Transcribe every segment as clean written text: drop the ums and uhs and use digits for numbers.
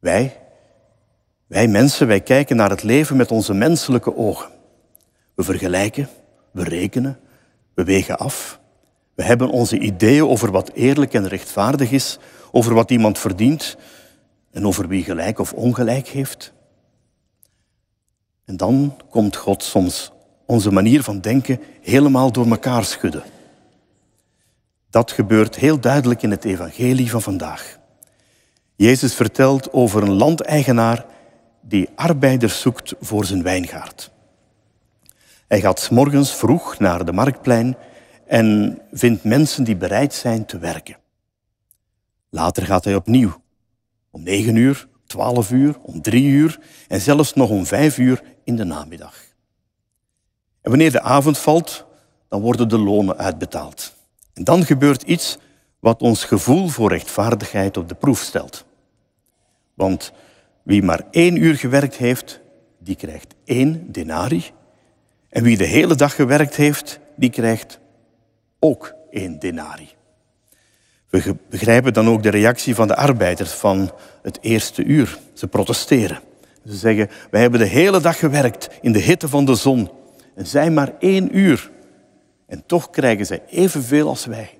Wij mensen, wij kijken naar het leven met onze menselijke ogen. We vergelijken, we rekenen, we wegen af. We hebben onze ideeën over wat eerlijk en rechtvaardig is, over wat iemand verdient en over wie gelijk of ongelijk heeft. En dan komt God soms onze manier van denken helemaal door elkaar schudden. Dat gebeurt heel duidelijk in het evangelie van vandaag. Jezus vertelt over een landeigenaar die arbeiders zoekt voor zijn wijngaard. Hij gaat 's morgens vroeg naar de marktplein en vindt mensen die bereid zijn te werken. Later gaat hij opnieuw. Om 9 uur, 12 uur, om 3 uur en zelfs nog om 5 uur in de namiddag. En wanneer de avond valt, dan worden de lonen uitbetaald. En dan gebeurt iets wat ons gevoel voor rechtvaardigheid op de proef stelt. Want wie maar 1 uur gewerkt heeft, die krijgt 1 denari. En wie de hele dag gewerkt heeft, die krijgt ook 1 denari. We begrijpen dan ook de reactie van de arbeiders van het eerste uur. Ze protesteren. Ze zeggen, wij hebben de hele dag gewerkt in de hitte van de zon. En zij maar 1 uur. En toch krijgen zij evenveel als wij.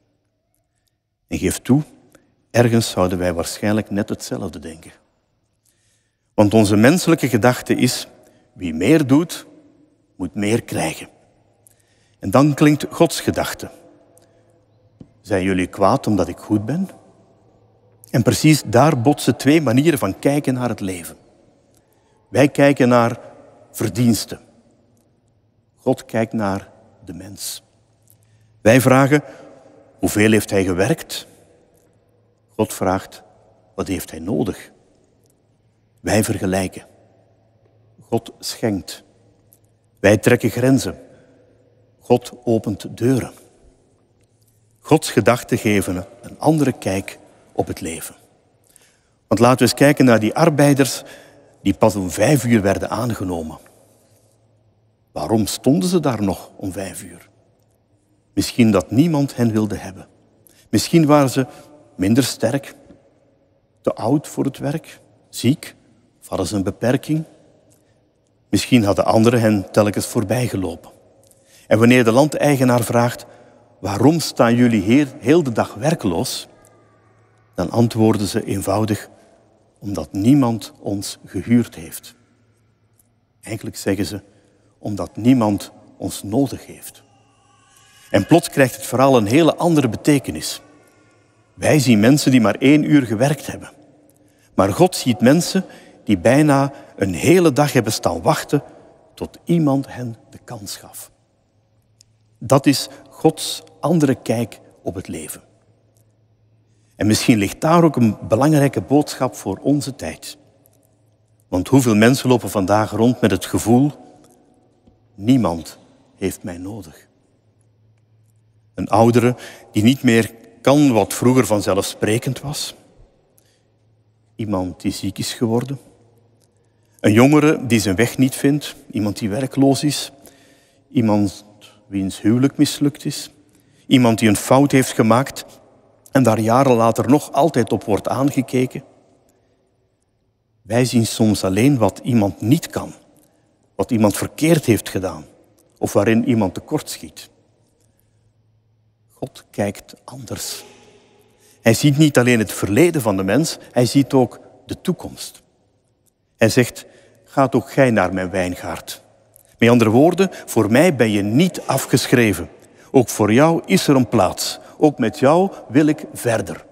En geef toe, ergens zouden wij waarschijnlijk net hetzelfde denken. Want onze menselijke gedachte is, wie meer doet, moet meer krijgen. En dan klinkt Gods gedachte. Zijn jullie kwaad omdat ik goed ben? En precies daar botsen 2 manieren van kijken naar het leven. Wij kijken naar verdiensten. God kijkt naar de mens. Wij vragen, hoeveel heeft hij gewerkt? God vraagt, wat heeft hij nodig? Wij vergelijken. God schenkt. Wij trekken grenzen. God opent deuren. Gods gedachten geven een andere kijk op het leven. Want laten we eens kijken naar die arbeiders die pas om 5 uur werden aangenomen. Waarom stonden ze daar nog om 5 uur? Misschien dat niemand hen wilde hebben. Misschien waren ze minder sterk, te oud voor het werk, ziek, of hadden ze een beperking. Misschien hadden anderen hen telkens voorbijgelopen. En wanneer de landeigenaar vraagt, waarom staan jullie hier heel de dag werkloos? Dan antwoorden ze eenvoudig, omdat niemand ons gehuurd heeft. Eigenlijk zeggen ze, omdat niemand ons nodig heeft. En plots krijgt het verhaal een hele andere betekenis. Wij zien mensen die maar 1 uur gewerkt hebben. Maar God ziet mensen die bijna een hele dag hebben staan wachten tot iemand hen de kans gaf. Dat is Gods andere kijk op het leven. En misschien ligt daar ook een belangrijke boodschap voor onze tijd. Want hoeveel mensen lopen vandaag rond met het gevoel, niemand heeft mij nodig. Een oudere die niet meer kan wat vroeger vanzelfsprekend was. Iemand die ziek is geworden. Een jongere die zijn weg niet vindt. Iemand die werkloos is. Iemand wiens huwelijk mislukt is. Iemand die een fout heeft gemaakt en daar jaren later nog altijd op wordt aangekeken. Wij zien soms alleen wat iemand niet kan. Wat iemand verkeerd heeft gedaan. Of waarin iemand tekortschiet. God kijkt anders. Hij ziet niet alleen het verleden van de mens, hij ziet ook de toekomst. Hij zegt, ga ook gij naar mijn wijngaard. Met andere woorden, voor mij ben je niet afgeschreven. Ook voor jou is er een plaats. Ook met jou wil ik verder.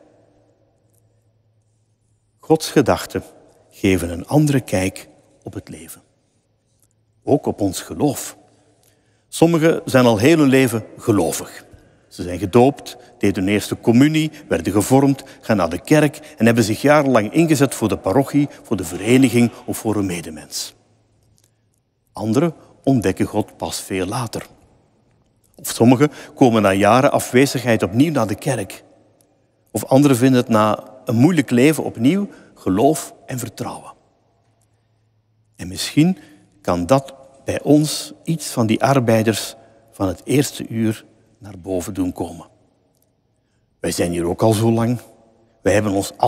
Gods gedachten geven een andere kijk op het leven. Ook op ons geloof. Sommigen zijn al heel hun leven gelovig. Ze zijn gedoopt, deden hun eerste communie, werden gevormd, gaan naar de kerk en hebben zich jarenlang ingezet voor de parochie, voor de vereniging of voor een medemens. Anderen ontdekken God pas veel later. Of sommigen komen na jaren afwezigheid opnieuw naar de kerk. Of anderen vinden het na een moeilijk leven opnieuw geloof en vertrouwen. En misschien kan dat bij ons iets van die arbeiders van het eerste uur naar boven doen komen. Wij zijn hier ook al zo lang. Wij hebben ons